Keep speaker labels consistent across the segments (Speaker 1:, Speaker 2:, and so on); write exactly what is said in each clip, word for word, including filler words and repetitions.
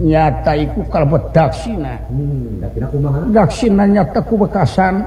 Speaker 1: nyata iku kalebet daksina.
Speaker 2: Hmm, daksina kumaha?
Speaker 1: Daksina nyata ku bekasan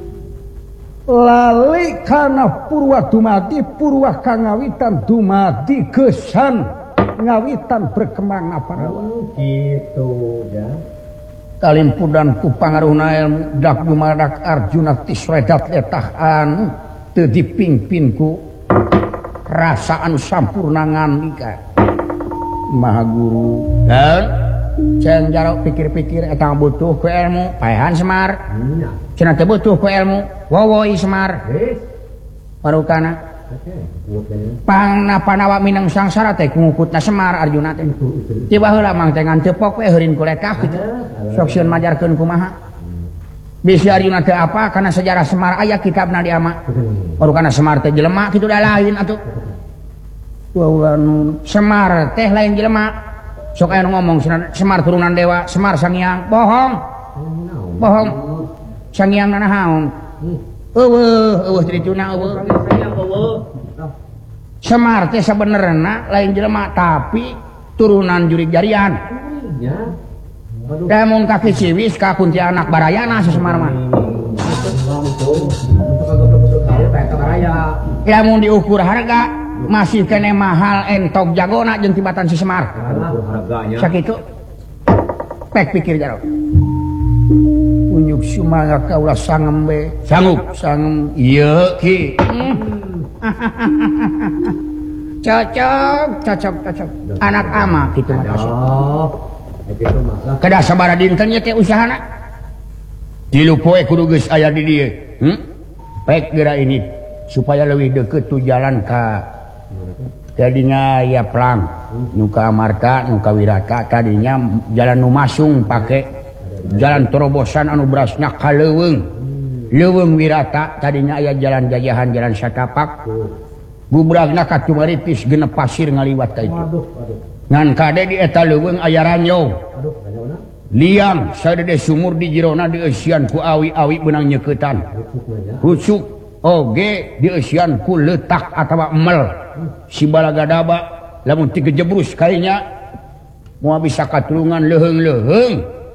Speaker 1: lali kana purwa dumadi purwa kangawitan dumadi gesan ngawitan berkembang Naparawa.
Speaker 2: Oh, gitu ya.
Speaker 1: Kalimpudan ku pangaruhna ilmu dak dumadak Arjuna tisredat etahan teu dipingpin ku rasa anu sampurna ngandika Maha Guru. Dan cenah jarok pikir-pikir eta butuh ku ilmu paehan Semar. Cenah teu butuh ku ilmu wowoi Semar. Parukana panapa-nawa minang sangsara teh ngukutna Semar Arjuna teh. Ti baheula mang teh ngan teu pok we heureun ku lekah kitu. Sok sieun majarkeun kumaha. Bisi Arjuna teh apa kana sejarah Semar aya kitabna di ama. Parukana Semar teh jelema kitu da lain atuh. Ulan Semar teh lain jelema. Sok aya ngomong Semar turunan dewa, Semar Sang Hyang. Bohong. Bohong. Sang Hyang nanahaun. Eueuh, eueuh diricuna eueuh. Semar teh sabenerna lain jelema tapi turunan jurig jarian. Lamun kaki ciwis ka kuntilanak barayana si Semar mah. Lamun diukur harga masih kene mahal entok jagona jeung tibatan si Semar. Sakitu pek pikir jarok. Unyuk sumaga kaulah sangem we. Sanggup, sangem. Ieu ki. Cocok, cocok, cocok. Anak ama kitu mah kasih. Kedah sabaraha dinten nya teh usahana. Tilu poe kudu geus aya di dieu. Hm? Pek geura ini supaya leuwih deukeut tu jalan ka tadinya ya plang nu ka Amarta nu ka Wirata tadinya jalan nu masung pake jalan terobosan anu berasna ka leuweung leuweung Wirata tadinya aya jalan jajahan jalan satapak bubragna ka Tumaritis genep pasir ngaliwat ka itu ngan kade di eta leuweung aya ranjau liang sadede sumur di jirona dieusian ku awi-awi beunang nyeuketan rucuk oge dieusian ku leutak atawa emel si balagadaba lamun ti gejebrus kainya moal bisa katulungan leuheung-leuheung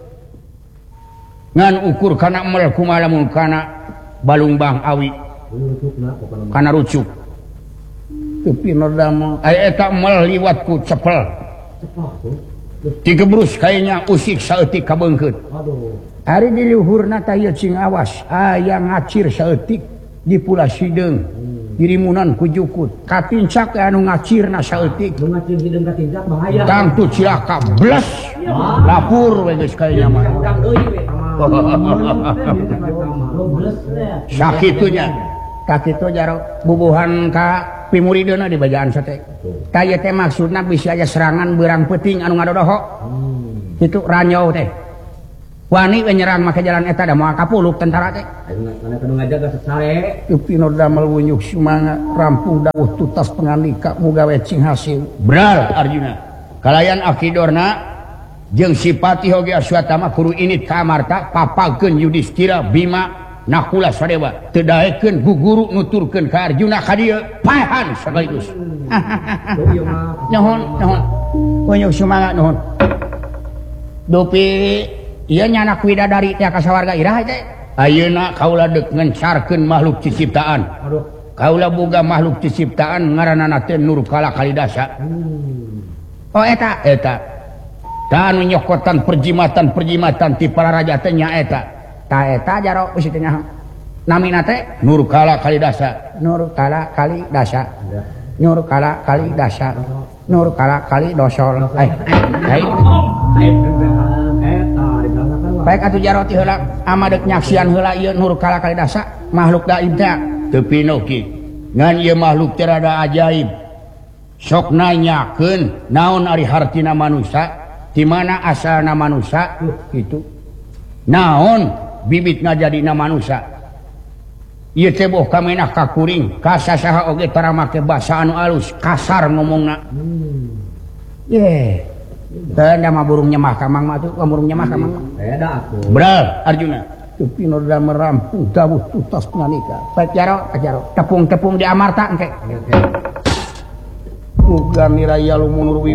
Speaker 1: ngan ukur kana emel kumaha lamun kana balungbang awi kana rucuk teu pinoda mah aya eta emel liwat ku cepel ti gebrus kainya usik saeutik ka beungkeut ari di luhurna tah ieu cing awas aya ngacir saeutik di Pula Sideung dirimunan ku jukut katincak anu ngacirna saeutik nu ngacir hideung katincak bahaya tangtu cilaka blas lapur we geus kainya mah sakitunya kakitu jarok bubuhan ka pimurideuna di bajaan sate ta ieu teh maksudna bisa aya serangan beurang peuting anu ngadodoho kitu ranjau teh wani we nyerang make jalan eta da moal kapuluk tentara teh kana kudu ngajaga sasare teu damel wunyuk sumanga rampung dawuh tutas pangandika muga we cing hasil bral Arjuna kalayan akidorna jeung Sipati hoge Aswatama kudu init ka Amarta papageun Yudhistira Bima Nakula Sadewa teu daekeun guguru nuturkeun ka Arjuna ka dieu paehan sakaligus nuhun nuhun wunyuk sumanga nuhun dupi ieu nya anak widadari teh ka sawarga irah teh ayeuna kaula deuk ngencarkeun makhluk ciciptaan kaula boga makhluk ciciptaan ngaranna teh Nurkala Kalidasa oh eta eta tah anu nyokotan perjimatan-perjimatan ti para raja teh nya eta tah eta jarok bisi teh nyaho namina teh Nurkala Kalidasa Nurkala Kalidasa Nurkala Kalidasa Nurkala Kalidosol eh eh baik atuh jarot ti heula amadek nyaksian heula ieu Nurkala Kalidasa makhluk gaib teh teu pinoki ngan ieu makhluk teh rada ajaib sok nanyakeun naon ari hartina manusia di mana asalna manusia kitu naon bibit ngajadina manusia ieu teh boh kamenah ka kuring ka sasaha oge tara make basa anu alus kasar ngomongna ye teu mah burung nyemah ka mang mah tuh burung nyemah ka mang beda atuh bral Arjuna teu pinoda merampung dawuh tutas pangandika baik jaro jaro tepung-tepung di Amarta engke muga niraya lumunur